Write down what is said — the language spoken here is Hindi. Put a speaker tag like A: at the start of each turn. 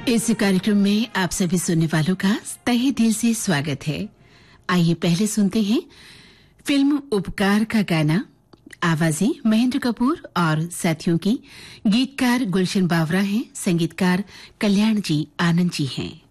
A: इस कार्यक्रम में आप सभी सुनने वालों का तहे दिल से स्वागत है। आइए पहले सुनते हैं फिल्म उपकार का गाना। आवाजें महेंद्र कपूर और साथियों की। गीतकार गुलशन बावरा हैं, संगीतकार कल्याण जी आनंद जी हैं।